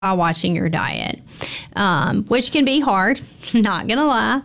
by watching your diet, which can be hard, not gonna lie.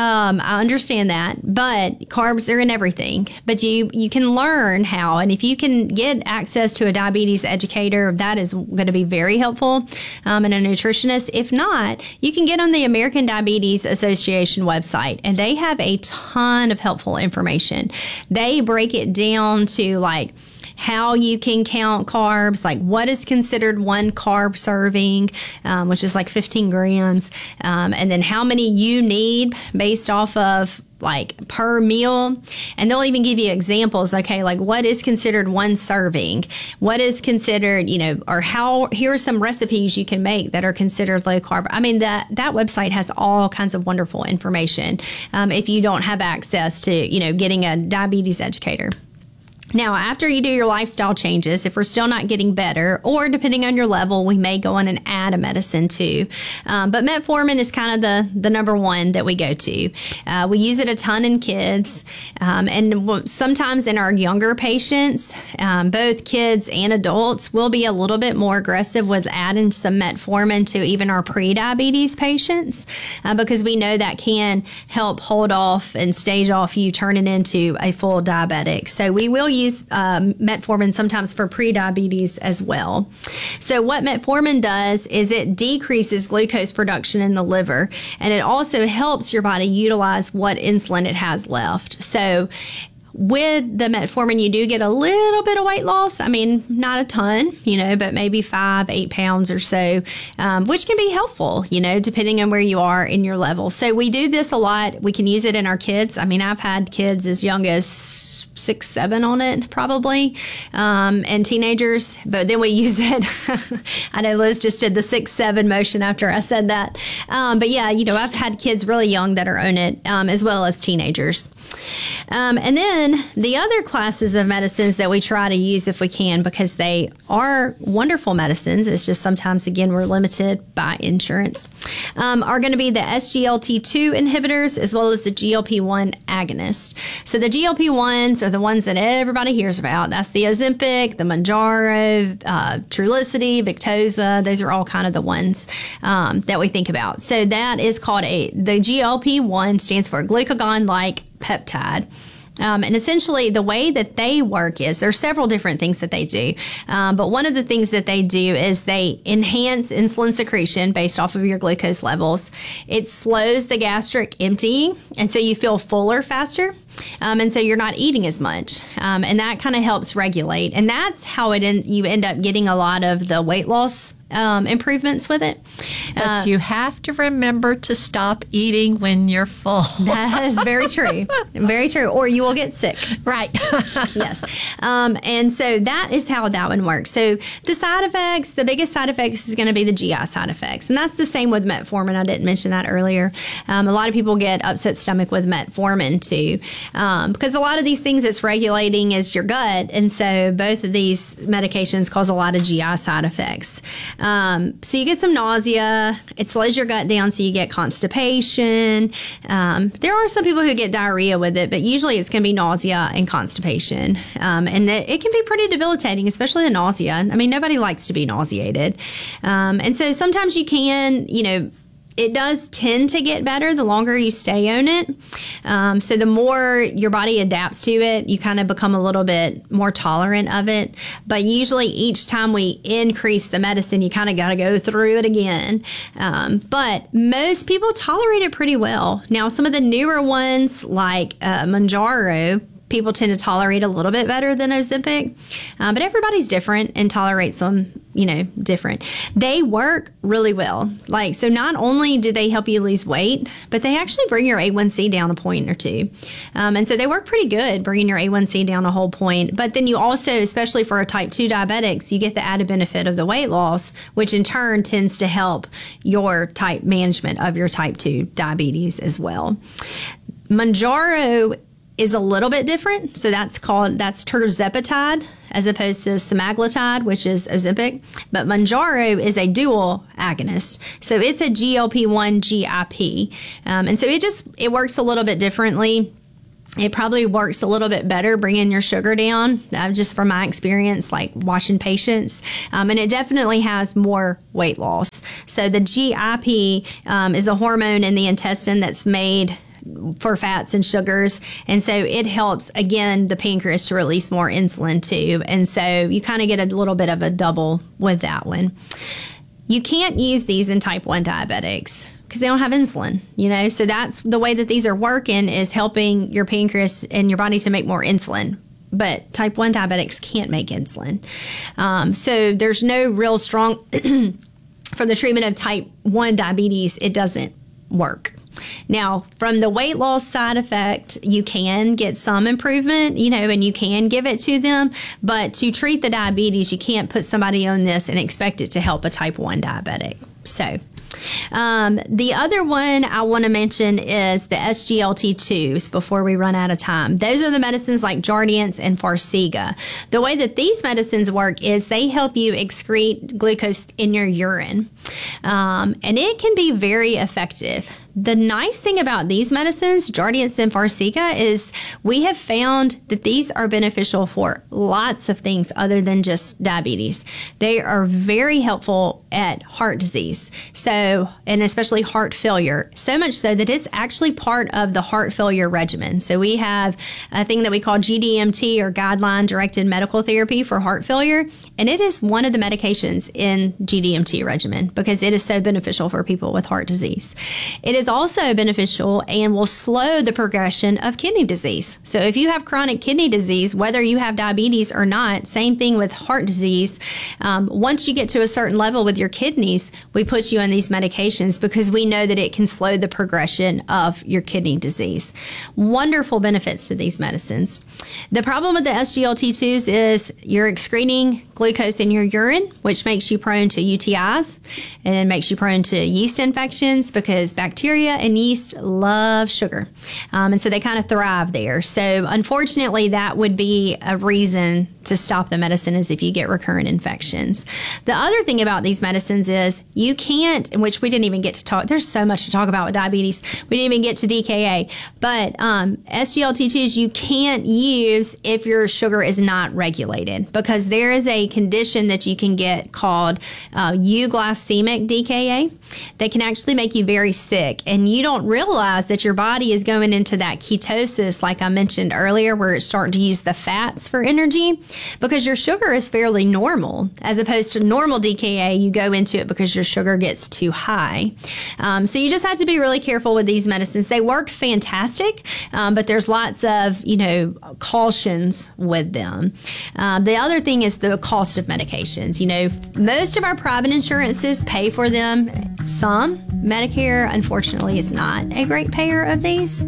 I understand that, but carbs are in everything. But you can learn how, and if you can get access to a diabetes educator, that is going to be very helpful, and a nutritionist. If not, you can get on the American Diabetes Association website, and they have a ton of helpful information. They break it down to like how you can count carbs, like what is considered one carb serving, which is like 15 grams, and then how many you need based off of like per meal. And they'll even give you examples, okay, like what is considered one serving, what is considered, or here are some recipes you can make that are considered low carb. I mean, that website has all kinds of wonderful information if you don't have access to, getting a diabetes educator. Now, after you do your lifestyle changes, if we're still not getting better, or depending on your level, we may go on and add a medicine too. But metformin is kind of the number one that we go to. We use it a ton in kids, and sometimes in our younger patients, both kids and adults, will be a little bit more aggressive with adding some metformin to even our pre-diabetes patients, because we know that can help hold off and stage off you turning into a full diabetic. So we will use metformin sometimes for pre-diabetes as well. So what metformin does is it decreases glucose production in the liver, and it also helps your body utilize what insulin it has left. So with the metformin, you do get a little bit of weight loss. I mean, not a ton, but maybe 5-8 pounds or so, which can be helpful, depending on where you are in your level. So we do this a lot. We can use it in our kids. I mean, I've had kids as young as 6-7 on it, probably, and teenagers, but then we use it. I know Liz just did the 6-7 motion after I said that. But yeah, I've had kids really young that are on it, as well as teenagers. And then the other classes of medicines that we try to use if we can, because they are wonderful medicines, it's just sometimes, again, we're limited by insurance, are going to be the SGLT2 inhibitors as well as the GLP-1 agonist. So the GLP-1s are the ones that everybody hears about. That's the Ozempic, the Mounjaro, Trulicity, Victoza. Those are all kind of the ones that we think about. So that is called the GLP-1 stands for glucagon-like peptide. And essentially the way that they work is there's several different things that they do. But one of the things that they do is they enhance insulin secretion based off of your glucose levels. It slows the gastric emptying, and so you feel fuller faster. And so you're not eating as much. And that kind of helps regulate. And that's how you end up getting a lot of the weight loss improvements with it. But you have to remember to stop eating when you're full. That is very true. Very true. Or you will get sick. Right. Yes. And so that is how that one works. So the side effects, the biggest side effects is going to be the GI side effects. And that's the same with metformin. I didn't mention that earlier. A lot of people get upset stomach with metformin too. Because a lot of these things it's regulating is your gut. And so both of these medications cause a lot of GI side effects. So you get some nausea. It slows your gut down, so you get constipation. There are some people who get diarrhea with it, but usually it's going to be nausea and constipation. And it can be pretty debilitating, especially the nausea. I mean, nobody likes to be nauseated. And so sometimes you can, it does tend to get better the longer you stay on it. So the more your body adapts to it, you kind of become a little bit more tolerant of it. But usually each time we increase the medicine, you kind of got to go through it again. But most people tolerate it pretty well. Now, some of the newer ones like Mounjaro, people tend to tolerate a little bit better than Ozempic, but everybody's different and tolerates them, different. They work really well. So not only do they help you lose weight, but they actually bring your A1C down a point or two. And so they work pretty good, bringing your A1C down a whole point. But then you also, especially for a type 2 diabetics, you get the added benefit of the weight loss, which in turn tends to help your management of your type 2 diabetes as well. Mounjaro is a little bit different. So that's tirzepatide as opposed to semaglutide, which is Ozempic. But Mounjaro is a dual agonist. So it's a GLP-1 GIP. And so it works a little bit differently. It probably works a little bit better bringing your sugar down, just from my experience, like watching patients. And it definitely has more weight loss. So the GIP is a hormone in the intestine that's made for fats and sugars. And so it helps, again, the pancreas to release more insulin too. And so you kind of get a little bit of a double with that one. You can't use these in type 1 diabetics because they don't have insulin, so that's the way that these are working, is helping your pancreas and your body to make more insulin. But type 1 diabetics can't make insulin. So there's no real strong, for the treatment of type 1 diabetes, it doesn't work. Now, from the weight loss side effect, you can get some improvement, and you can give it to them. But to treat the diabetes, you can't put somebody on this and expect it to help a type 1 diabetic. So the other one I want to mention is the SGLT2s before we run out of time. Those are the medicines like Jardiance and Farxiga. The way that these medicines work is they help you excrete glucose in your urine. And it can be very effective. The nice thing about these medicines, Jardiance and Farxiga, is we have found that these are beneficial for lots of things other than just diabetes. They are very helpful at heart disease, and especially heart failure, so much so that it's actually part of the heart failure regimen. So we have a thing that we call GDMT, or Guideline Directed Medical Therapy for heart failure, and it is one of the medications in GDMT regimen because it is so beneficial for people with heart disease. It is also beneficial and will slow the progression of kidney disease. So if you have chronic kidney disease, whether you have diabetes or not, same thing with heart disease. Once you get to a certain level with your kidneys, we put you on these medications because we know that it can slow the progression of your kidney disease. Wonderful benefits to these medicines. The problem with the SGLT2s is you're excreting glucose in your urine, which makes you prone to UTIs and makes you prone to yeast infections because bacteria and yeast love sugar. And so they kind of thrive there. So unfortunately, that would be a reason to stop the medicine, is if you get recurrent infections. The other thing about these medicines is you can't, in which we didn't even get to talk, there's so much to talk about with diabetes. We didn't even get to DKA, but SGLT2s you can't use if your sugar is not regulated, because there is a condition that you can get called euglycemic DKA that can actually make you very sick. And you don't realize that your body is going into that ketosis, like I mentioned earlier, where it's starting to use the fats for energy, because your sugar is fairly normal, as opposed to normal DKA. You go into it because your sugar gets too high. So you just have to be really careful with these medicines. They work fantastic, but there's lots of, cautions with them. The other thing is the cost of medications. Most of our private insurances pay for them. Some Medicare, unfortunately, is not a great payer of these.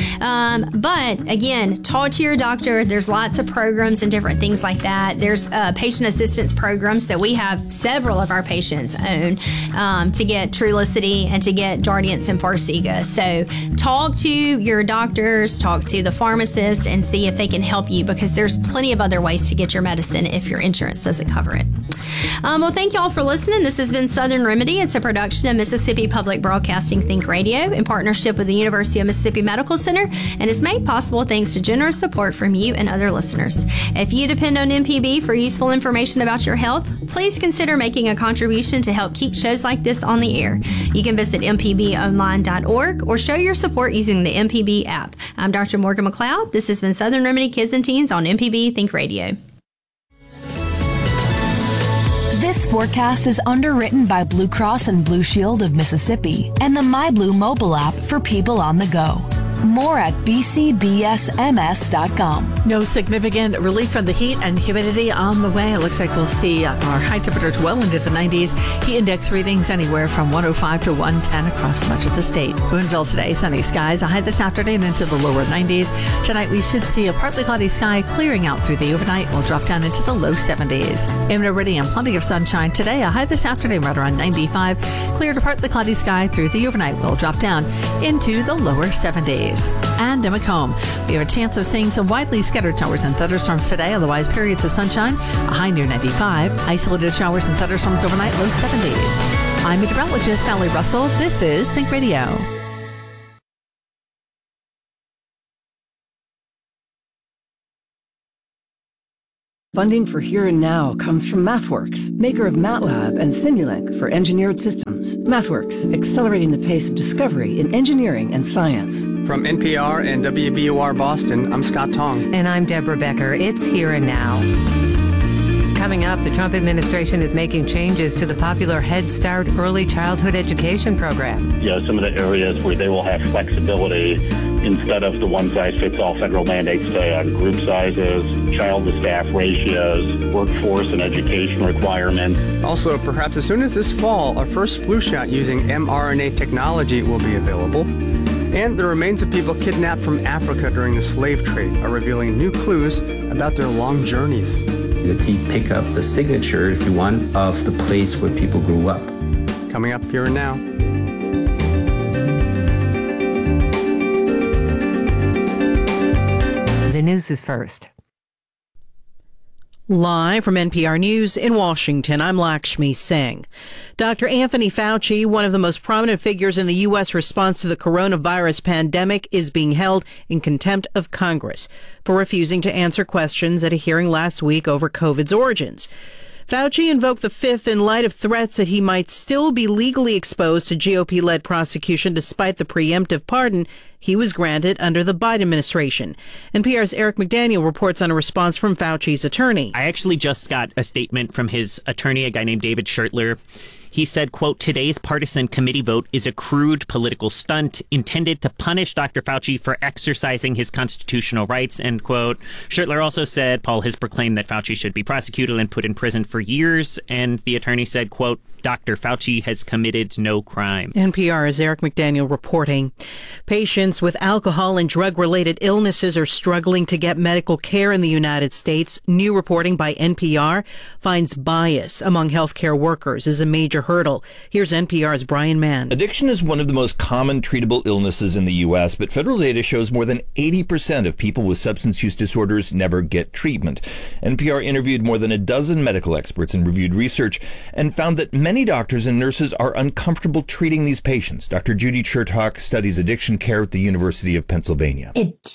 But again, talk to your doctor. There's lots of programs and different things like that. There's patient assistance programs that we have several of our patients own to get Trulicity and to get Jardiance and Farxiga. So talk to your doctors, talk to the pharmacist, and see if they can help you, because there's plenty of other ways to get your medicine if your insurance doesn't cover it. Well, thank you all for listening. This has been Southern Remedy. It's a production of Mississippi Public Broadcasting Think Radio in partnership with the University of Mississippi Medical Center, and is made possible thanks to generous support from you and other listeners. If you depend on MPB for useful information about your health, please consider making a contribution to help keep shows like this on the air. You can visit mpbonline.org or show your support using the MPB app. I'm Dr. Morgan McLeod. This has been Southern Remedy Kids and Teens on MPB Think Radio. This forecast is underwritten by Blue Cross and Blue Shield of Mississippi and the MyBlue mobile app for people on the go. More at bcbsms.com. No significant relief from the heat and humidity on the way. It looks like we'll see our high temperatures well into the 90s. Heat index readings anywhere from 105 to 110 across much of the state. Boonville today, sunny skies. A high this afternoon into the lower 90s. Tonight we should see a partly cloudy sky clearing out through the overnight. We'll drop down into the low 70s. In Meridian, plenty of sunshine today. A high this afternoon right around 95. Clear to partly cloudy sky through the overnight. We'll drop down into the lower 70s. And in Macomb, we have a chance of seeing some widely scattered showers and thunderstorms today, otherwise periods of sunshine, a high near 95, isolated showers and thunderstorms overnight, low 70s. I'm meteorologist Sally Russell. This is Think Radio. Funding for Here and Now comes from MathWorks, maker of MATLAB and Simulink for engineered systems. MathWorks, accelerating the pace of discovery in engineering and science. From NPR and WBUR Boston, I'm Scott Tong. And I'm Deborah Becker. It's Here and Now. Coming up, the Trump administration is making changes to the popular Head Start early childhood education program. Some of the areas where they will have flexibility instead of the one-size-fits-all federal mandates, say on group sizes, child-to-staff ratios, workforce and education requirements. Also, perhaps as soon as this fall, our first flu shot using mRNA technology will be available. And the remains of people kidnapped from Africa during the slave trade are revealing new clues about their long journeys. You pick up the signature, if you want, of the place where people grew up. Coming up Here and Now. The news is first. Live from NPR News in Washington, I'm Lakshmi Singh. Dr. Anthony Fauci, one of the most prominent figures in the U.S. response to the coronavirus pandemic, is being held in contempt of Congress for refusing to answer questions at a hearing last week over COVID's origins. Fauci invoked the Fifth in light of threats that he might still be legally exposed to GOP-led prosecution despite the preemptive pardon he was granted under the Biden administration. NPR's Eric McDaniel reports on a response from Fauci's attorney. I actually just got a statement from his attorney, a guy named David Schertler. He said, quote, "Today's partisan committee vote is a crude political stunt intended to punish Dr. Fauci for exercising his constitutional rights," end quote. Schertler also said Paul has proclaimed that Fauci should be prosecuted and put in prison for years. And the attorney said, quote, "Dr. Fauci has committed no crime." NPR's Eric McDaniel reporting. Patients with alcohol and drug-related illnesses are struggling to get medical care in the United States. New reporting by NPR finds bias among healthcare workers is a major hurdle. Here's NPR's Brian Mann. Addiction is one of the most common treatable illnesses in the U.S., but federal data shows more than 80% of people with substance use disorders never get treatment. NPR interviewed more than a dozen medical experts and reviewed research and found that many doctors and nurses are uncomfortable treating these patients. Dr. Judy Chertok studies addiction care at the University of Pennsylvania. It's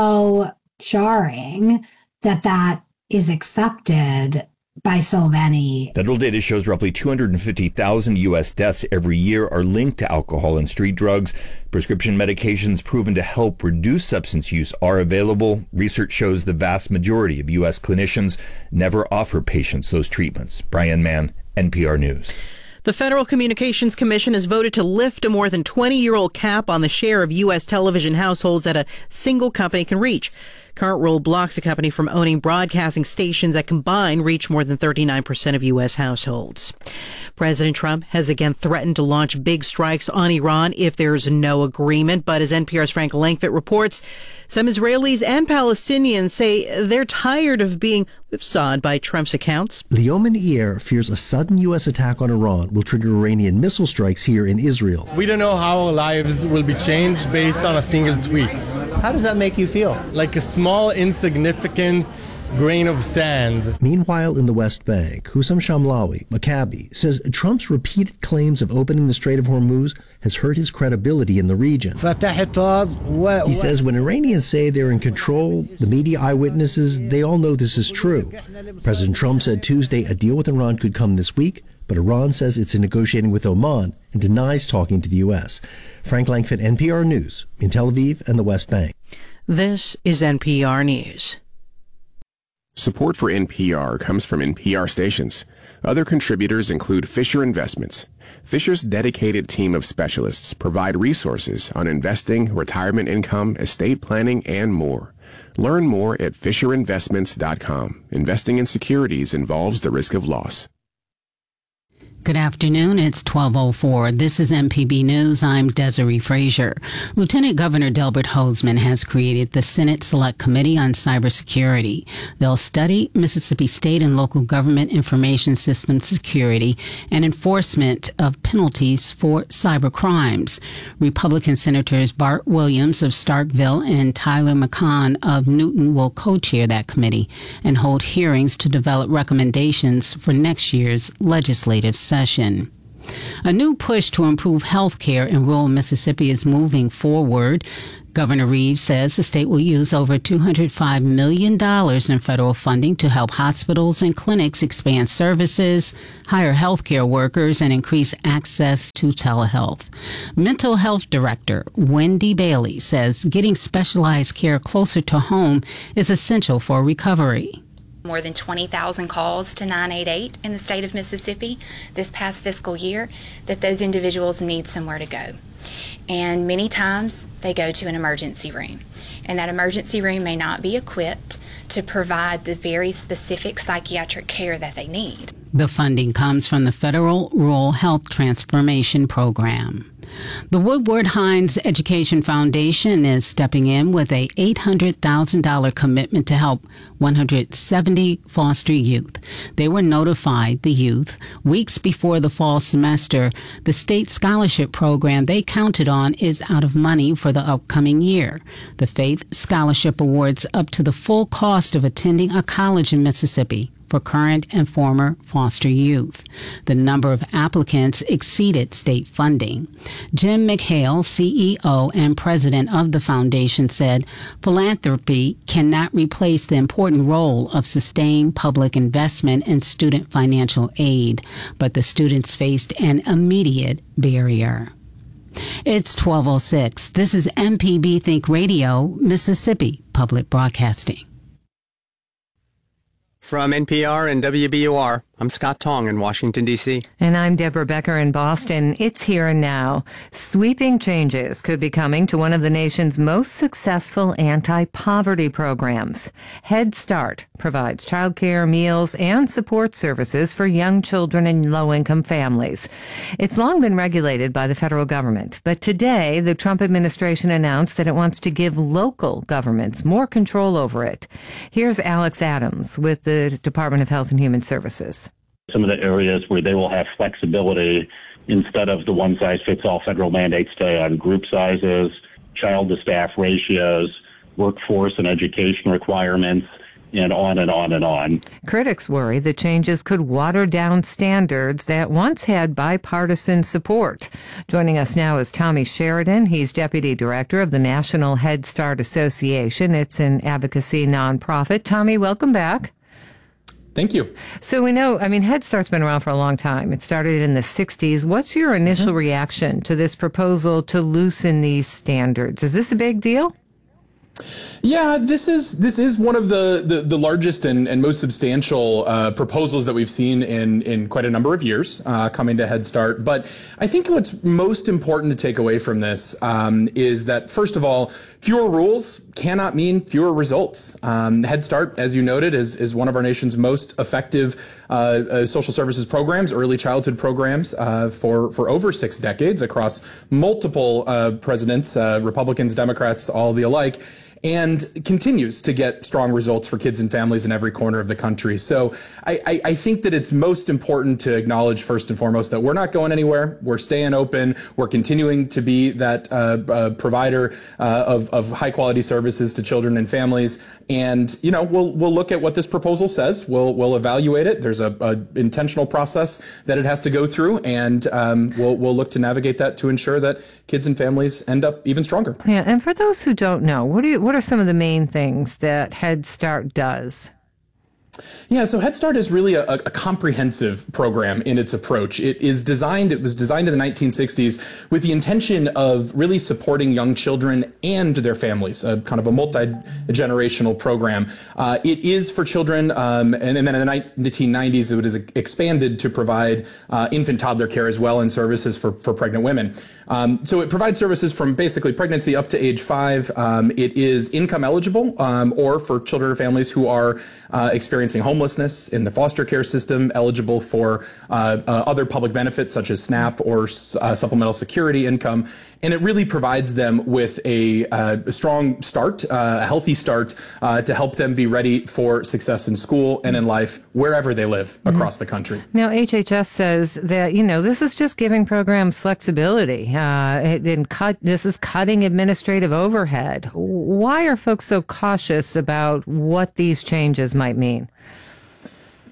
so jarring that is accepted by so many. Federal data shows roughly 250,000 U.S. deaths every year are linked to alcohol and street drugs. Prescription medications proven to help reduce substance use are available. Research shows the vast majority of U.S. clinicians never offer patients those treatments. Brian Mann, NPR News. The Federal Communications Commission has voted to lift a more than 20-year-old cap on the share of U.S. television households that a single company can reach. Current rule blocks a company from owning broadcasting stations that combined reach more than 39% of U.S. households. President Trump has again threatened to launch big strikes on Iran if there's no agreement. But as NPR's Frank Langfitt reports, some Israelis and Palestinians say they're tired of being whipsawed by Trump's accounts. The Oman Eir fears a sudden U.S. attack on Iran will trigger Iranian missile strikes here in Israel. We don't know how our lives will be changed based on a single tweet. How does that make you feel? Like a small, insignificant grain of sand. Meanwhile, in the West Bank, Hussam Shamlawi, Maccabi, says Trump's repeated claims of opening the Strait of Hormuz has hurt his credibility in the region. He says when Iranians say they're in control, the media eyewitnesses, they all know this is true. President Trump said Tuesday a deal with Iran could come this week, but Iran says it's negotiating with Oman and denies talking to the U.S. Frank Langfitt, NPR News, in Tel Aviv and the West Bank. This is NPR News. Support for NPR comes from NPR stations. Other contributors include Fisher Investments. Fisher's dedicated team of specialists provide resources on investing, retirement income, estate planning, and more. Learn more at FisherInvestments.com. Investing in securities involves the risk of loss. Good afternoon. It's 12:04. This is MPB News. I'm Desiree Frazier. Lieutenant Governor Delbert Hosemann has created the Senate Select Committee on Cybersecurity. They'll study Mississippi state and local government information system security and enforcement of penalties for cyber crimes. Republican Senators Bart Williams of Starkville and Tyler McConn of Newton will co-chair that committee and hold hearings to develop recommendations for next year's legislative session. A new push to improve health care in rural Mississippi is moving forward. Governor Reeves says the state will use over $205 million in federal funding to help hospitals and clinics expand services, hire healthcare workers, and increase access to telehealth. Mental Health Director Wendy Bailey says getting specialized care closer to home is essential for recovery. More than 20,000 calls to 988 in the state of Mississippi this past fiscal year that those individuals need somewhere to go. And many times they go to an emergency room, and that emergency room may not be equipped to provide the very specific psychiatric care that they need. The funding comes from the Federal Rural Health Transformation Program. The Woodward Hines Education Foundation is stepping in with a $800,000 commitment to help 170 foster youth. They were notified, the youth, weeks before the fall semester. The state scholarship program they counted on is out of money for the upcoming year. The Faith Scholarship awards up to the full cost of attending a college in Mississippi for current and former foster youth. The number of applicants exceeded state funding. Jim McHale, CEO and president of the foundation, said philanthropy cannot replace the important role of sustained public investment in student financial aid, but the students faced an immediate barrier. It's 12:06. This is MPB Think Radio, Mississippi Public Broadcasting. From NPR and WBUR, I'm Scott Tong in Washington, D.C. And I'm Deborah Becker in Boston. It's here and now. Sweeping changes could be coming to one of the nation's most successful anti-poverty programs. Head Start provides childcare, meals, and support services for young children in low-income families. It's long been regulated by the federal government, but today the Trump administration announced that it wants to give local governments more control over it. Here's Alex Adams with the Department of Health and Human Services. Some of the areas where they will have flexibility instead of the one-size-fits-all federal mandates today on group sizes, child-to-staff ratios, workforce and education requirements, and on and on and on. Critics worry the changes could water down standards that once had bipartisan support. Joining us now is Tommy Sheridan. He's Deputy Director of the National Head Start Association. It's an advocacy nonprofit. Tommy, welcome back. Thank you. So we know, Head Start's been around for a long time. It started in the 60s. What's your initial reaction to this proposal to loosen these standards? Is this a big deal? Yeah, this is one of the largest and most substantial proposals that we've seen in quite a number of years coming to Head Start. But I think what's most important to take away from this is that, first of all, fewer rules cannot mean fewer results. Head Start, as you noted, is one of our nation's most effective social services programs, early childhood programs for over 6 decades across multiple presidents, Republicans, Democrats, all the alike, and continues to get strong results for kids and families in every corner of the country. So I think that it's most important to acknowledge first and foremost that we're not going anywhere. We're staying open. We're continuing to be that provider of high quality services to children and families. And, we'll look at what this proposal says. We'll evaluate it. There's a intentional process that it has to go through, and we'll look to navigate that to ensure that kids and families end up even stronger. Yeah, and for those who don't know, what are some of the main things that Head Start does? Yeah, so Head Start is really a comprehensive program in its approach. It was designed in the 1960s with the intention of really supporting young children and their families, kind of a multi-generational program. It is for children, and then in the 1990s, it was expanded to provide infant toddler care as well and services for pregnant women. So it provides services from basically pregnancy up to age 5. It is income eligible, or for children or families who are experiencing homelessness in the foster care system, eligible for other public benefits such as SNAP or supplemental security income. And it really provides them with a strong start, a healthy start, to help them be ready for success in school and in life wherever they live across the country. Now, HHS says that, this is just giving programs flexibility. This is cutting administrative overhead. Why are folks so cautious about what these changes might mean?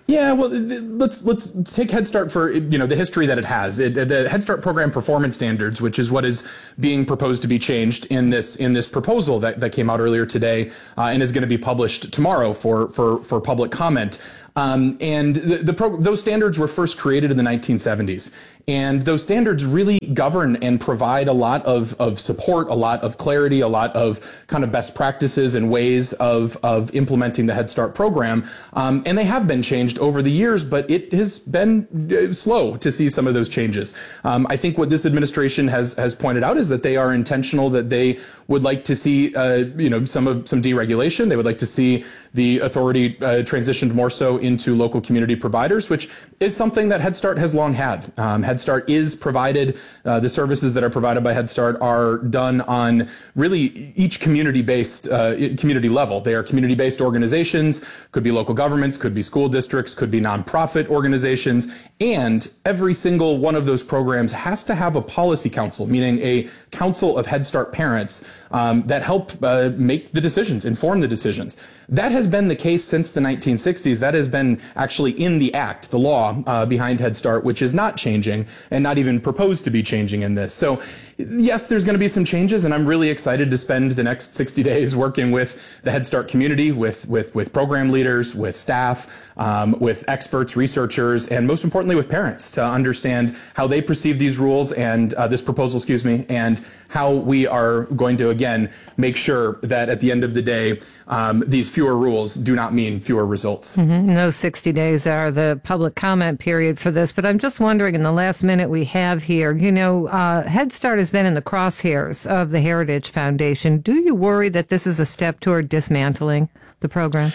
Yeah, well, let's take Head Start for the history that it has. The Head Start program performance standards, which is what is being proposed to be changed in this proposal that came out earlier today and is going to be published tomorrow for public comment. And those standards were first created in the 1970s. And those standards really govern and provide a lot of support, a lot of clarity, a lot of kind of best practices and ways of implementing the Head Start program. And they have been changed over the years, but it has been slow to see some of those changes. I think what this administration has pointed out is that they are intentional, that they would like to see some deregulation. They would like to see the authority transitioned more so into local community providers, which is something that Head Start has long had. Head Start is provided, the services that are provided by Head Start are done on really each community-based community level. They are community-based organizations, could be local governments, could be school districts, could be nonprofit organizations, and every single one of those programs has to have a policy council, meaning a council of Head Start parents that help make the decisions, inform the decisions. That has been the case since the 1960s. That has been actually in the act, the law behind Head Start, which is not changing and not even proposed to be changing in this. So yes, there's going to be some changes, and I'm really excited to spend the next 60 days working with the Head Start community, with program leaders, with staff, with experts, researchers, and most importantly with parents to understand how they perceive these rules and this proposal, and how we are going to, again, make sure that at the end of the day, these fewer rules do not mean fewer results. Mm-hmm. Those 60 days are the public comment period for this, but I'm just wondering, in the last minute we have here, Head Start has been in the crosshairs of the Heritage Foundation. Do you worry that this is a step toward dismantling the program?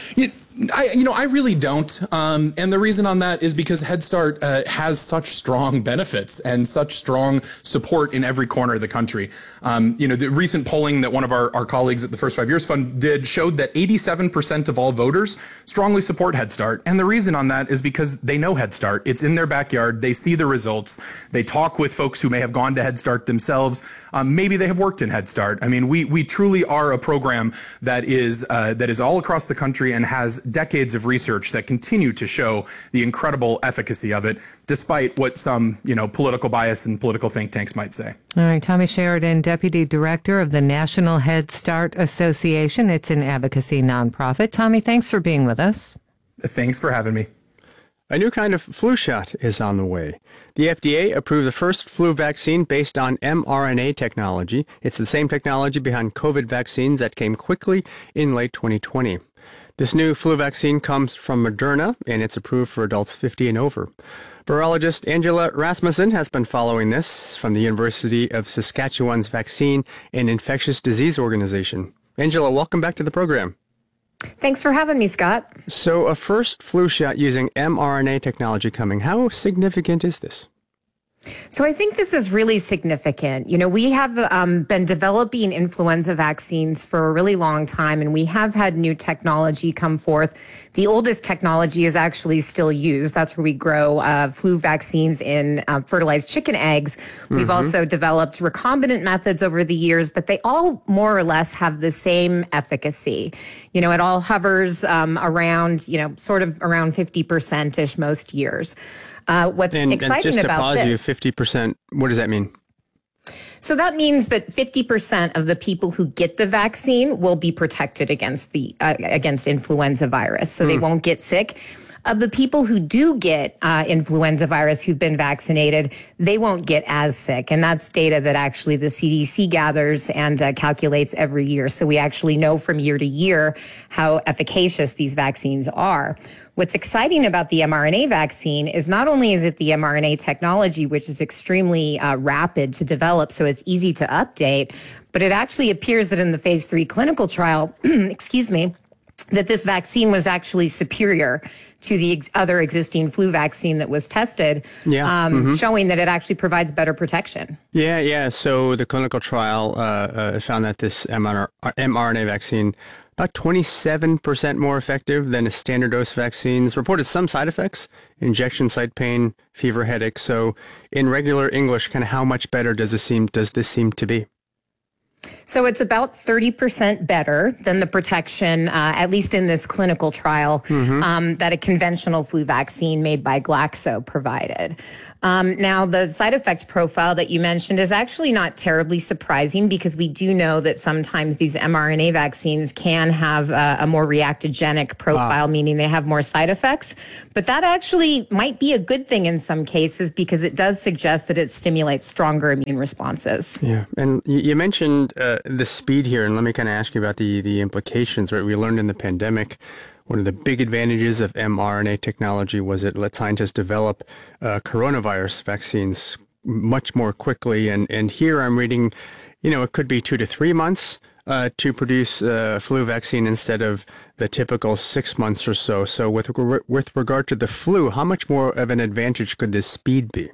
I really don't. And the reason on that is because Head Start has such strong benefits and such strong support in every corner of the country. The recent polling that one of our colleagues at the First 5 Years Fund did showed that 87% of all voters strongly support Head Start. And the reason on that is because they know Head Start. It's in their backyard. They see the results. They talk with folks who may have gone to Head Start themselves. Maybe they have worked in Head Start. I mean, we truly are a program that is all across the country and has decades of research that continue to show the incredible efficacy of it, despite what some, political bias and political think tanks might say. All right, Tommy Sheridan, Deputy Director of the National Head Start Association. It's an advocacy nonprofit. Tommy, thanks for being with us. Thanks for having me. A new kind of flu shot is on the way. The FDA approved the first flu vaccine based on mRNA technology. It's the same technology behind COVID vaccines that came quickly in late 2020. This new flu vaccine comes from Moderna, and it's approved for adults 50 and over. Virologist Angela Rasmussen has been following this from the University of Saskatchewan's Vaccine and Infectious Disease Organization. Angela, welcome back to the program. Thanks for having me, Scott. So a first flu shot using mRNA technology coming. How significant is this? So I think this is really significant. We have been developing influenza vaccines for a really long time, and we have had new technology come forth. The oldest technology is actually still used. That's where we grow flu vaccines in fertilized chicken eggs. We've also developed recombinant methods over the years, but they all more or less have the same efficacy. It all hovers around, sort of around 50%-ish most years. What's exciting about this... And just to pause you, 50%, what does that mean? So that means that 50% of the people who get the vaccine will be protected against influenza virus, so they won't get sick. Of the people who do get influenza virus who've been vaccinated, they won't get as sick. And that's data that actually the CDC gathers and calculates every year. So we actually know from year to year how efficacious these vaccines are. What's exciting about the mRNA vaccine is not only is it the mRNA technology, which is extremely rapid to develop, so it's easy to update, but it actually appears that in the phase 3 clinical trial, that this vaccine was actually superior to the other existing flu vaccine that was tested, showing that it actually provides better protection. Yeah. So the clinical trial found that this mRNA vaccine about 27% more effective than a standard dose vaccines, reported some side effects, injection site pain, fever, headache. So in regular English, kind of how much better does this seem to be? So it's about 30% better than the protection, at least in this clinical trial, that a conventional flu vaccine made by Glaxo provided. Now, the side effect profile that you mentioned is actually not terribly surprising because we do know that sometimes these mRNA vaccines can have a more reactogenic profile, meaning they have more side effects. But that actually might be a good thing in some cases because it does suggest that it stimulates stronger immune responses. Yeah, and you mentioned the speed here, and let me kind of ask you about the implications. Right, we learned in the pandemic, one of the big advantages of mRNA technology was it let scientists develop coronavirus vaccines much more quickly. And here I'm reading, it could be 2 to 3 months to produce a flu vaccine instead of the typical 6 months or so. So with regard to the flu, how much more of an advantage could this speed be?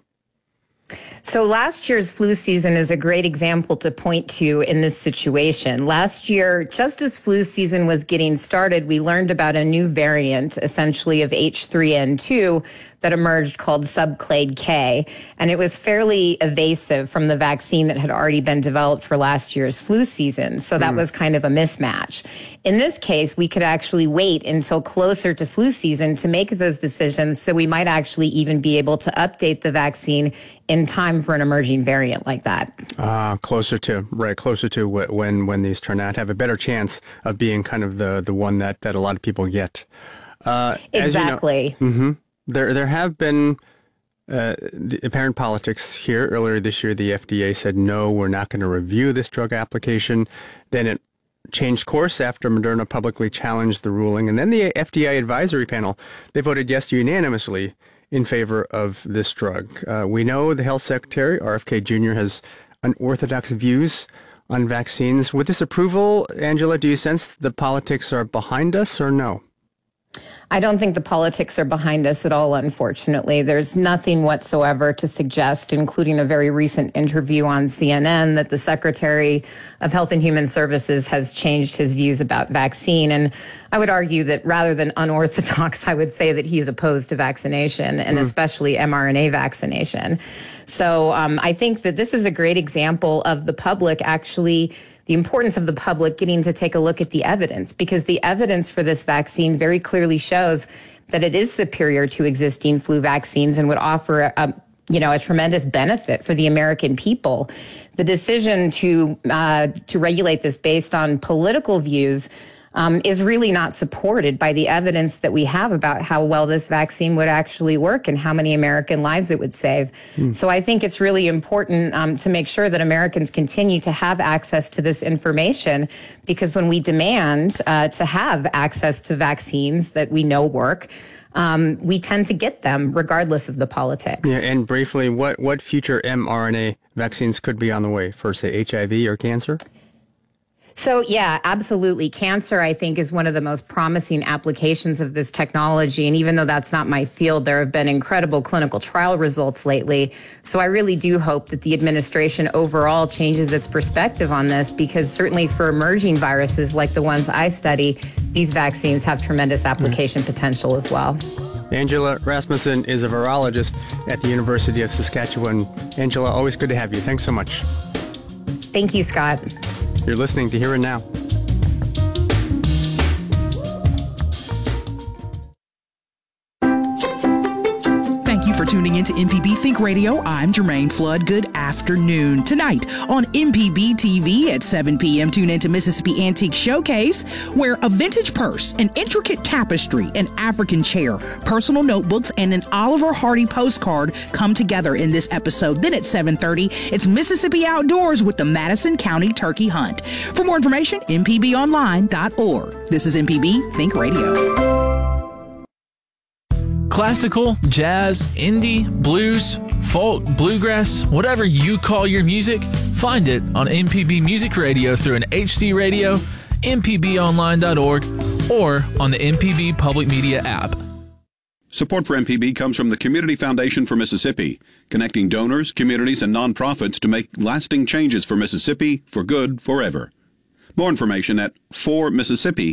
So last year's flu season is a great example to point to in this situation. Last year, just as flu season was getting started, we learned about a new variant, essentially of H3N2, that emerged called subclade K. And it was fairly evasive from the vaccine that had already been developed for last year's flu season. So that was kind of a mismatch. In this case, we could actually wait until closer to flu season to make those decisions. So we might actually even be able to update the vaccine in time for an emerging variant like that. Closer to when these turn out, have a better chance of being kind of the one that a lot of people get. Exactly. As you know, There have been the apparent politics here. Earlier this year, the FDA said, no, we're not going to review this drug application. Then it changed course after Moderna publicly challenged the ruling. And then the FDA advisory panel, they voted yes unanimously in favor of this drug. We know the health secretary, RFK Jr., has unorthodox views on vaccines. With this approval, Angela, do you sense the politics are behind us or no? I don't think the politics are behind us at all, unfortunately. There's nothing whatsoever to suggest, including a very recent interview on CNN, that the Secretary of Health and Human Services has changed his views about vaccine. And I would argue that rather than unorthodox, I would say that he's opposed to vaccination, and especially mRNA vaccination. So I think that this is a great example of the public actually, the importance of the public getting to take a look at the evidence, because the evidence for this vaccine very clearly shows that it is superior to existing flu vaccines and would offer a tremendous benefit for the American people. The decision to regulate this based on political views is really not supported by the evidence that we have about how well this vaccine would actually work and how many American lives it would save. So I think it's really important to make sure that Americans continue to have access to this information, because when we demand to have access to vaccines that we know work, we tend to get them regardless of the politics. Yeah, and briefly, what future mRNA vaccines could be on the way for, say, HIV or cancer? So, yeah, absolutely. Cancer, I think, is one of the most promising applications of this technology. And even though that's not my field, there have been incredible clinical trial results lately. So I really do hope that the administration overall changes its perspective on this, because certainly for emerging viruses like the ones I study, these vaccines have tremendous application potential as well. Angela Rasmussen is a virologist at the University of Saskatchewan. Angela, always good to have you. Thanks so much. Thank you, Scott. You're listening to Here and Now. Thank you for tuning in to MPB Think Radio. I'm Jermaine Flood. Good afternoon. Tonight on MPB TV at 7 p.m., tune into Mississippi Antique Showcase, where a vintage purse, an intricate tapestry, an African chair, personal notebooks, and an Oliver Hardy postcard come together in this episode. Then at 7:30, it's Mississippi Outdoors with the Madison County Turkey Hunt. For more information, mpbonline.org. This is MPB Think Radio. Classical, jazz, indie, blues, folk, bluegrass, whatever you call your music, find it on MPB Music Radio through an HD radio, mpbonline.org, or on the MPB Public Media app. Support for MPB comes from the Community Foundation for Mississippi, connecting donors, communities, and nonprofits to make lasting changes for Mississippi for good forever. More information at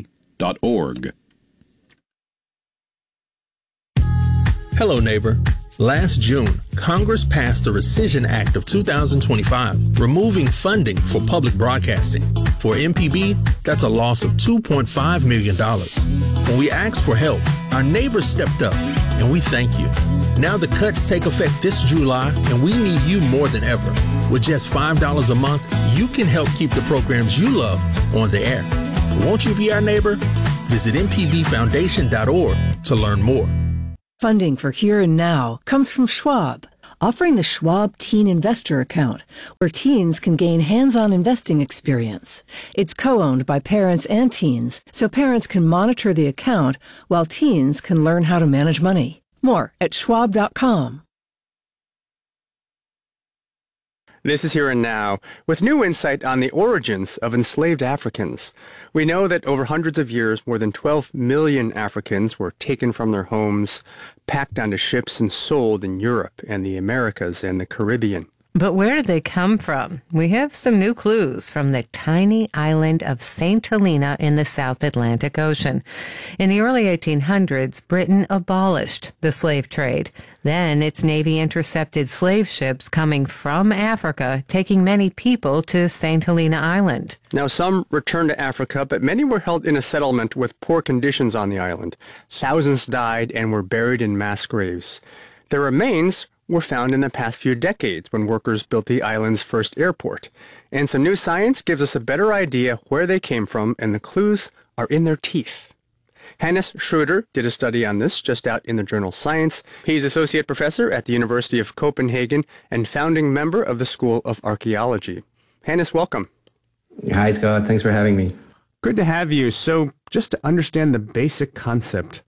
formississippi.org. Hello, neighbor. Last June, Congress passed the Rescission Act of 2025, removing funding for public broadcasting. For MPB, that's a loss of $2.5 million. When we asked for help, our neighbors stepped up, and we thank you. Now the cuts take effect this July, and we need you more than ever. With just $5 a month, you can help keep the programs you love on the air. Won't you be our neighbor? Visit mpbfoundation.org to learn more. Funding for Here and Now comes from Schwab, offering the Schwab Teen Investor Account, where teens can gain hands-on investing experience. It's co-owned by parents and teens, so parents can monitor the account while teens can learn how to manage money. More at schwab.com. This is Here and Now, with new insight on the origins of enslaved Africans. We know that over hundreds of years, more than 12 million Africans were taken from their homes, packed onto ships, and sold in Europe and the Americas and the Caribbean. But where did they come from? We have some new clues from the tiny island of St. Helena in the South Atlantic Ocean. In the early 1800s, Britain abolished the slave trade. Then its navy intercepted slave ships coming from Africa, taking many people to St. Helena Island. Now, some returned to Africa, but many were held in a settlement with poor conditions on the island. Thousands died and were buried in mass graves. Their remains were found in the past few decades when workers built the island's first airport. And some new science gives us a better idea where they came from, and the clues are in their teeth. Hannes Schroeder did a study on this just out in the journal Science. He's associate professor at the University of Copenhagen and founding member of the School of Archaeology. Hannes, welcome. Hi, Scott. Thanks for having me. Good to have you. So just to understand the basic concept,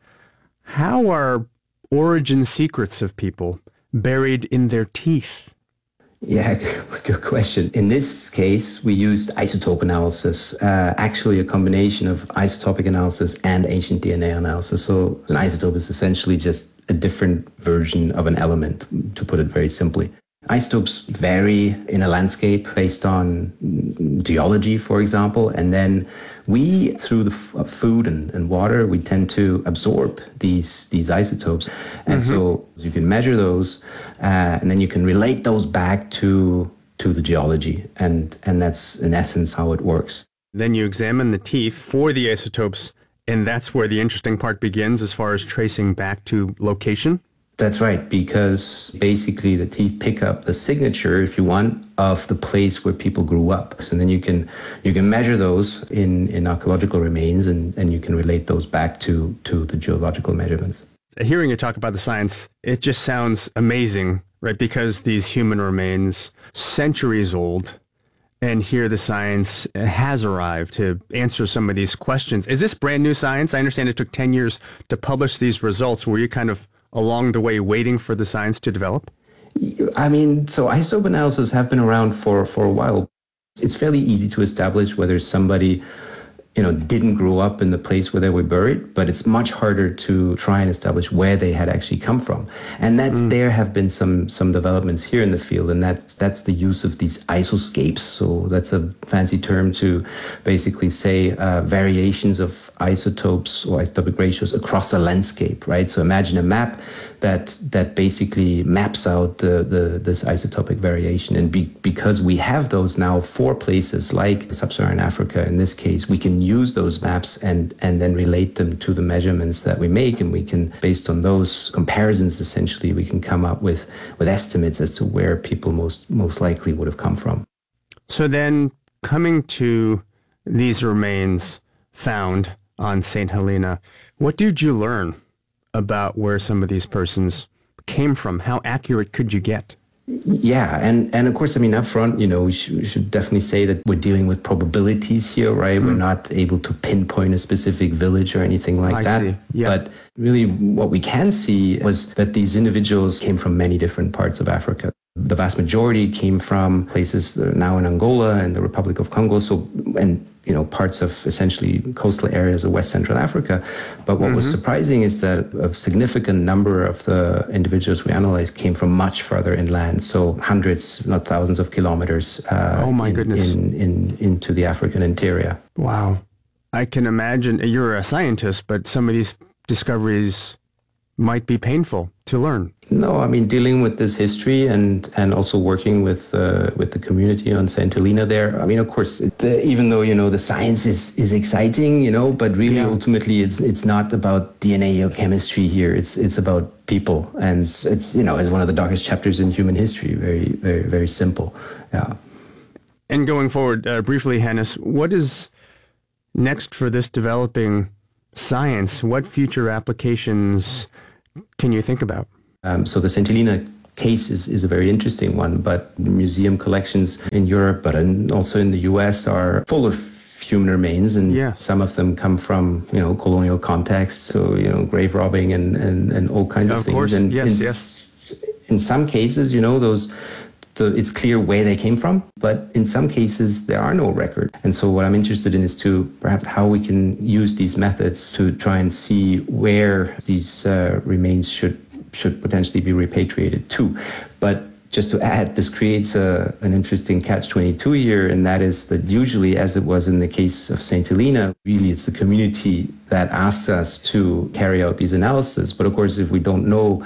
how are origin secrets of people buried in their teeth? Yeah, good question. In this case, we used isotope analysis, actually a combination of isotopic analysis and ancient DNA analysis. So an isotope is essentially just a different version of an element, to put it very simply. Isotopes vary in a landscape based on geology, for example, and then we, through the food and water, we tend to absorb these isotopes. And so you can measure those, and then you can relate those back to the geology. And that's, in essence, how it works. Then you examine the teeth for the isotopes, and that's where the interesting part begins as far as tracing back to location? That's right, because basically the teeth pick up the signature, if you want, of the place where people grew up. So then you can measure those in archaeological remains, and you can relate those back to the geological measurements. Hearing you talk about the science, it just sounds amazing, right? Because these human remains, centuries old, and here the science has arrived to answer some of these questions. Is this brand new science? I understand it took 10 years to publish these results. Were you kind of along the way waiting for the science to develop? I mean, so isotope analysis have been around for a while. It's fairly easy to establish whether somebody, didn't grow up in the place where they were buried, but it's much harder to try and establish where they had actually come from. And there have been some developments here in the field, and that's the use of these isoscapes. So that's a fancy term to basically say variations of isotopes or isotopic ratios across a landscape, right? So imagine a map that basically maps out this isotopic variation. And because we have those now for places like Sub-Saharan Africa, in this case, we can use those maps and then relate them to the measurements that we make. And we can, based on those comparisons, essentially, we can come up with estimates as to where people most likely would have come from. So then, coming to these remains found on St. Helena, what did you learn about where some of these persons came from? How accurate could you get? Yeah, and of course, I mean, up front, we should definitely say that we're dealing with probabilities here, right? We're not able to pinpoint a specific village or anything like that. I see. Yeah. But really what we can see was that these individuals came from many different parts of Africa. The vast majority came from places that are now in Angola and the Republic of Congo, and parts of essentially coastal areas of West Central Africa. But what was surprising is that a significant number of the individuals we analyzed came from much further inland, so hundreds, not thousands of kilometers into the African interior. Wow. I can imagine, you're a scientist, but some of these discoveries might be painful to learn. No, I mean, dealing with this history and also working with the community on St. Helena there. I mean, of course, even though, the science is exciting, but really ultimately it's not about DNA or chemistry here. It's about people. And it's one of the darkest chapters in human history. Very, very, very simple. Yeah. And going forward, briefly, Hannes, what is next for this developing science? What future applications can you think about? So the St. Helena case is a very interesting one, but museum collections in Europe, but also in the US, are full of human remains, and some of them come from, colonial contexts, so, grave robbing and all kinds of things. Course. And in some cases, it's clear where they came from, but in some cases there are no record. And so what I'm interested in is to perhaps how we can use these methods to try and see where these remains should potentially be repatriated to. But just to add, this creates an interesting catch-22 here, and that is that usually, as it was in the case of St. Helena, really it's the community that asks us to carry out these analyses. But of course, if we don't know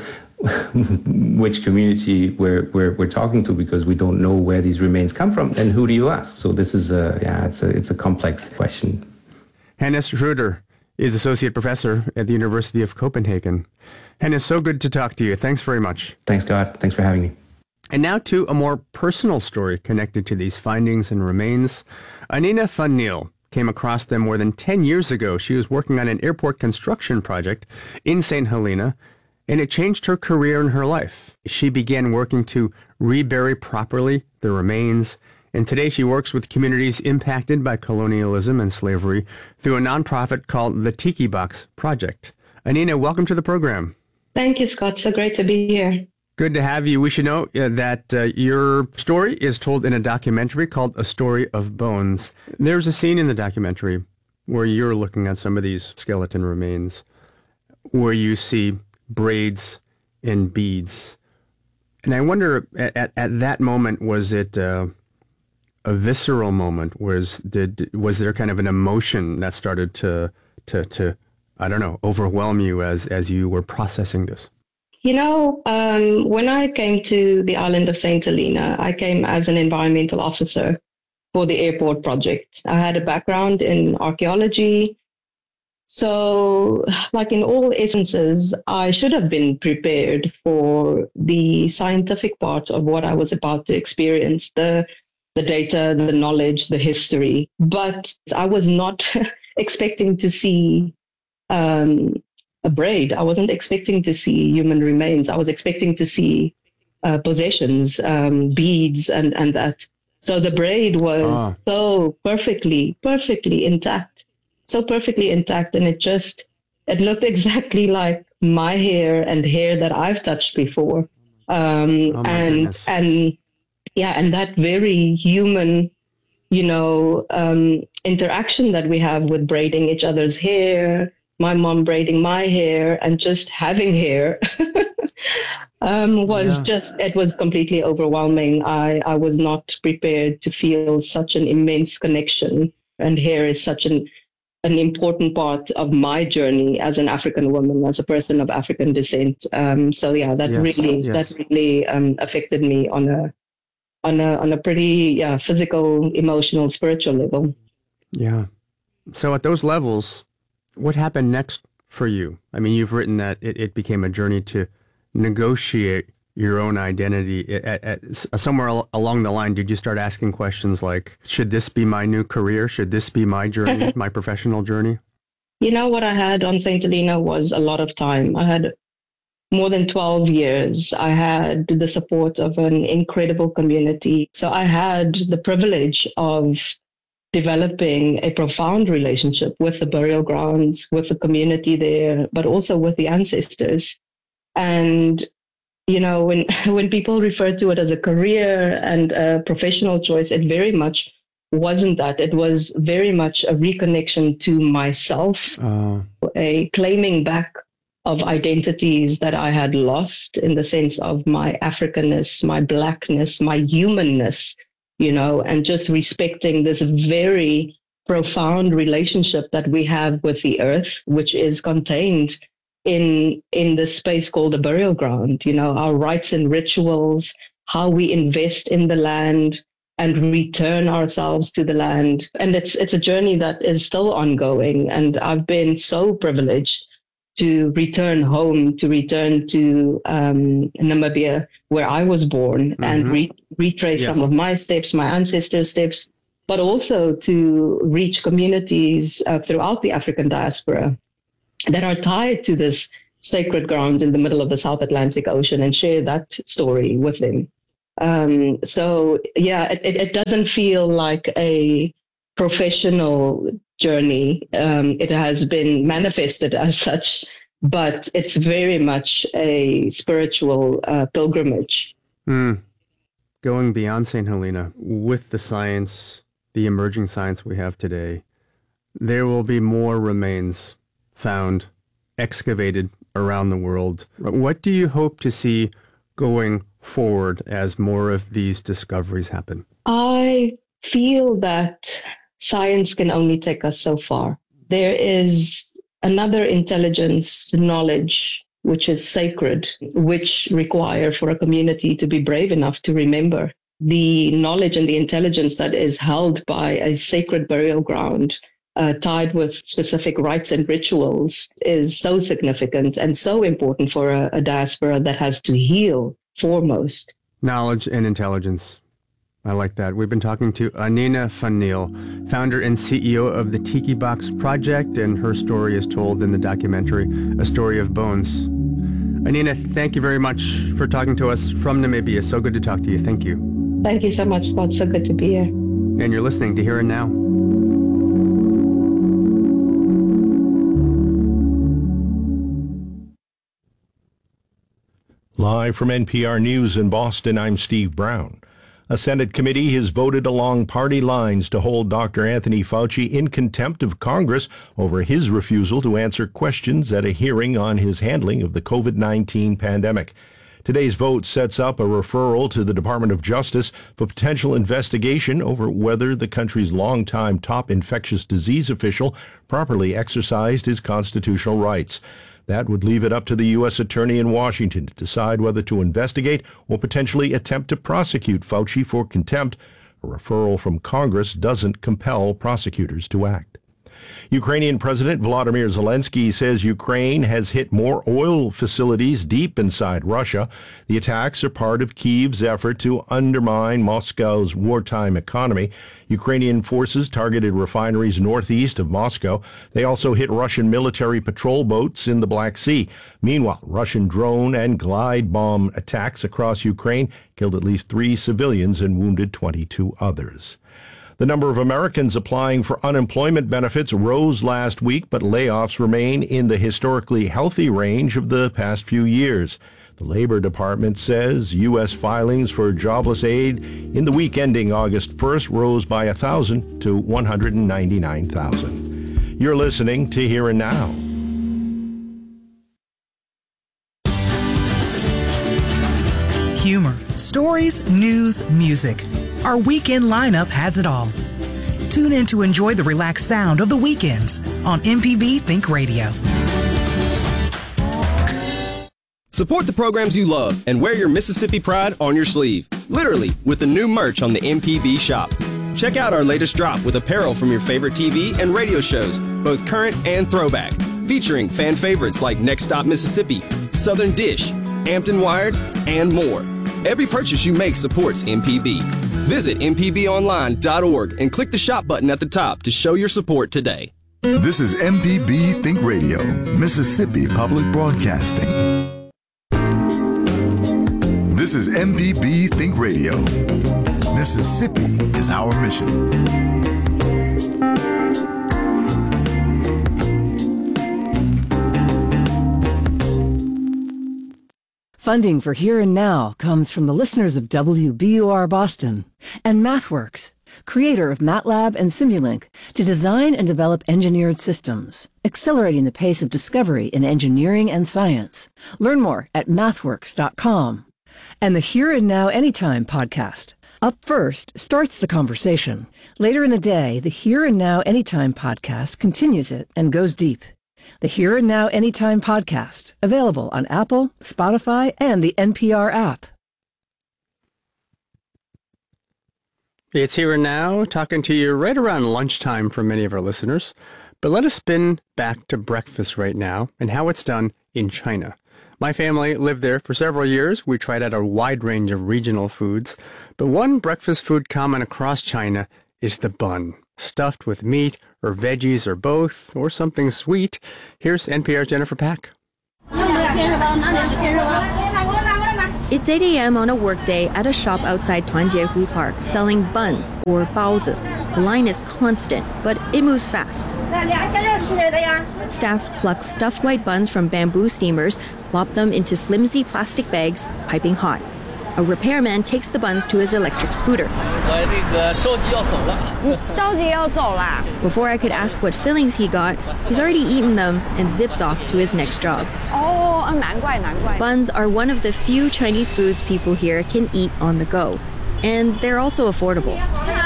which community we're talking to, because we don't know where these remains come from, then who do you ask? So this is it's a complex question. Hannes Schröder is Associate Professor at the University of Copenhagen. Hannes, so good to talk to you. Thanks very much. Thanks, Scott. Thanks for having me. And now to a more personal story connected to these findings and remains. Anina van Niel came across them more than 10 years ago. She was working on an airport construction project in St. Helena, and it changed her career and her life. She began working to rebury properly the remains, and today she works with communities impacted by colonialism and slavery through a nonprofit called the Tiki Box Project. Anina, welcome to the program. Thank you, Scott. So great to be here. Good to have you. We should know that your story is told in a documentary called A Story of Bones. There's a scene in the documentary where you're looking at some of these skeleton remains, where you see braids and beads. And I wonder, at that moment, was it a visceral moment? Was there kind of an emotion that started to I don't know, overwhelm you as you were processing this? When I came to the island of St. Helena, I came as an environmental officer for the airport project. I had a background in archaeology. So, like in all essences, I should have been prepared for the scientific part of what I was about to experience, the data, the knowledge, the history. But I was not expecting to see a braid. I wasn't expecting to see human remains. I was expecting to see possessions, beads, and that. So the braid was so perfectly intact. So perfectly intact, and it looked exactly like my hair and hair that I've touched before. And that very human, interaction that we have with braiding each other's hair, my mom braiding my hair, and just having hair it was completely overwhelming. I was not prepared to feel such an immense connection, and hair is such an important part of my journey as an African woman, as a person of African descent. That really affected me on a pretty physical, emotional, spiritual level. Yeah. So at those levels, what happened next for you? I mean, you've written that it became a journey to negotiate your own identity. Somewhere along the line, did you start asking questions like, should this be my new career? Should this be my journey, my professional journey? What I had on St. Helena was a lot of time. I had more than 12 years. I had the support of an incredible community. So I had the privilege of developing a profound relationship with the burial grounds, with the community there, but also with the ancestors. And when people refer to it as a career and a professional choice, it very much wasn't that. It was very much a reconnection to myself, a claiming back of identities that I had lost in the sense of my Africanness, my Blackness, my humanness, and just respecting this very profound relationship that we have with the earth, which is contained in the space called the burial ground, our rites and rituals, how we invest in the land and return ourselves to the land. And it's a journey that is still ongoing. And I've been so privileged to return home, to return to Namibia, where I was born, and retrace some of my steps, my ancestors' steps, but also to reach communities throughout the African diaspora that are tied to this sacred grounds in the middle of the South Atlantic Ocean and share that story with them. It doesn't feel like a professional journey. It has been manifested as such, but it's very much a spiritual pilgrimage. Going beyond St. Helena, with the science, the emerging science we have today, there will be more remains found, excavated around the world. What do you hope to see going forward as more of these discoveries happen? I feel that science can only take us so far. There is another intelligence, knowledge, which is sacred, which require for a community to be brave enough to remember. The knowledge and the intelligence that is held by a sacred burial ground tied with specific rites and rituals is so significant and so important for a diaspora that has to heal foremost. Knowledge and intelligence. I like that. We've been talking to Anina van Niel, founder and CEO of the Tiki Box Project, and her story is told in the documentary, A Story of Bones. Anina, thank you very much for talking to us from Namibia. So good to talk to you. Thank you. Thank you so much, Scott. So good to be here. And you're listening to Here and Now. Live from NPR News in Boston, I'm Steve Brown. A Senate committee has voted along party lines to hold Dr. Anthony Fauci in contempt of Congress over his refusal to answer questions at a hearing on his handling of the COVID-19 pandemic. Today's vote sets up a referral to the Department of Justice for potential investigation over whether the country's longtime top infectious disease official properly exercised his constitutional rights. That would leave it up to the U.S. Attorney in Washington to decide whether to investigate or potentially attempt to prosecute Fauci for contempt. A referral from Congress doesn't compel prosecutors to act. Ukrainian President Volodymyr Zelensky says Ukraine has hit more oil facilities deep inside Russia. The attacks are part of Kyiv's effort to undermine Moscow's wartime economy. Ukrainian forces targeted refineries northeast of Moscow. They also hit Russian military patrol boats in the Black Sea. Meanwhile, Russian drone and glide bomb attacks across Ukraine killed at least 3 civilians and wounded 22 others. The number of Americans applying for unemployment benefits rose last week, but layoffs remain in the historically healthy range of the past few years. The Labor Department says U.S. filings for jobless aid in the week ending August 1st rose by 1,000 to 199,000. You're listening to Here and Now. Humor, stories, news, music. Our weekend lineup has it all. Tune in to enjoy the relaxed sound of the weekends on MPB Think Radio. Support the programs you love and wear your Mississippi pride on your sleeve. Literally, with the new merch on the MPB shop. Check out our latest drop with apparel from your favorite TV and radio shows, both current and throwback, featuring fan favorites like Next Stop Mississippi, Southern Dish, Hampton Wired, and more. Every purchase you make supports MPB. Visit mpbonline.org and click the shop button at the top to show your support today. This is MPB Think Radio, Mississippi Public Broadcasting. This is MPB Think Radio. Mississippi is our mission. Funding for Here and Now comes from the listeners of WBUR Boston and MathWorks, creator of MATLAB and Simulink, to design and develop engineered systems, accelerating the pace of discovery in engineering and science. Learn more at mathworks.com. And the Here and Now Anytime podcast. Up First starts the conversation. Later in the day, the Here and Now Anytime podcast continues it and goes deep. The Here and Now Anytime podcast, available on Apple, Spotify, and the NPR app. It's Here and Now, talking to you right around lunchtime for many of our listeners. But let us spin back to breakfast right now and how it's done in China. My family lived there for several years. We tried out a wide range of regional foods. But one breakfast food common across China is the bun, stuffed with meat or veggies or both, or something sweet. Here's NPR's Jennifer Pack. It's 8 a.m. on a workday at a shop outside Tuanjiehu Park selling buns, or baozi. The line is constant, but it moves fast. Staff pluck stuffed white buns from bamboo steamers, plop them into flimsy plastic bags, piping hot. A repairman takes the buns to his electric scooter. Before I could ask what fillings he got, he's already eaten them and zips off to his next job. Buns are one of the few Chinese foods people here can eat on the go. And they're also affordable.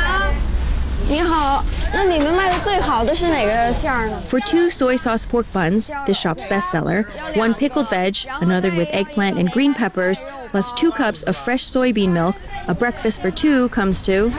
For 2 soy sauce pork buns, the shop's bestseller, 1 pickled veg, another with eggplant and green peppers, plus 2 cups of fresh soybean milk, a breakfast for 2 comes to...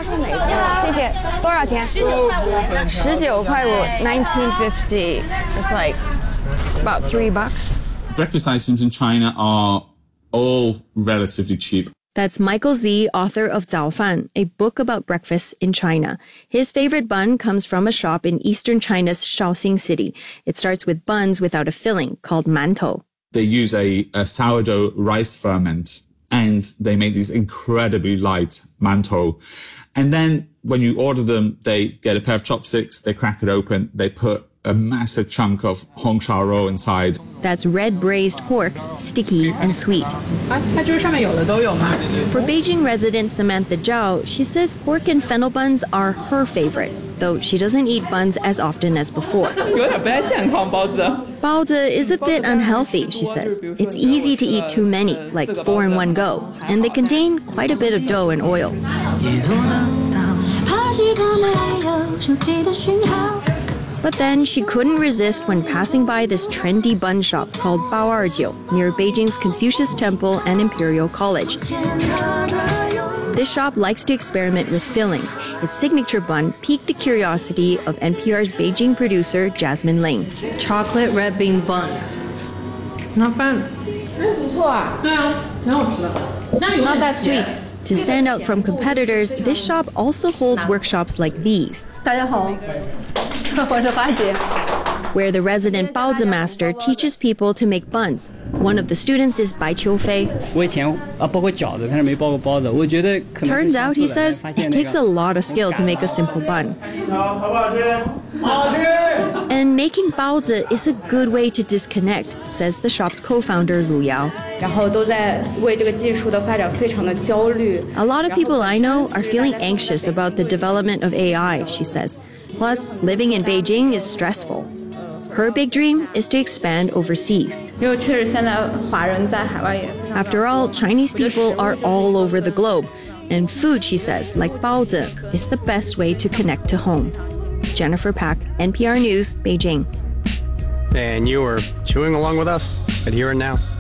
1950. It's like about $3. Breakfast items in China are all relatively cheap. That's Michael Z., author of Zao Fan, a book about breakfast in China. His favorite bun comes from a shop in eastern China's Shaoxing city. It starts with buns without a filling, called mantou. They use a sourdough rice ferment, and they make these incredibly light mantou. And then when you order them, they get a pair of chopsticks, they crack it open, they put a massive chunk of Hong Shao Rou inside. That's red braised pork, sticky and sweet. For Beijing resident Samantha Zhao, she says pork and fennel buns are her favorite, though she doesn't eat buns as often as before. Baozi is a bit unhealthy, she says. It's easy to eat too many, like 4 in one go, and they contain quite a bit of dough and oil. But then she couldn't resist when passing by this trendy bun shop called Bao'erjiu near Beijing's Confucius Temple and Imperial College. This shop likes to experiment with fillings. Its signature bun piqued the curiosity of NPR's Beijing producer Jasmine Ling. Chocolate red bean bun. Not bad. It's not that sweet. To stand out from competitors, this shop also holds workshops like these, where the resident baozi master teaches people to make buns. One of the students is Bai Qiufei. Turns out, he says, it takes a lot of skill to make a simple bun. And making baozi is a good way to disconnect, says the shop's co-founder Lu Yao. A lot of people I know are feeling anxious about the development of AI, she says. Plus, living in Beijing is stressful. Her big dream is to expand overseas. After all, Chinese people are all over the globe, and food, she says, like baozi, is the best way to connect to home. Jennifer Pack, NPR News, Beijing. And you are chewing along with us at Here and Now.